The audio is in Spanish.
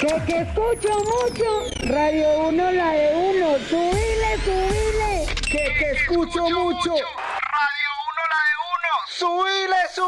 Que escucho mucho. Radio 1, la de 1. Subile, subile. Que escucho mucho. Radio 1, la de 1. Subile, subile.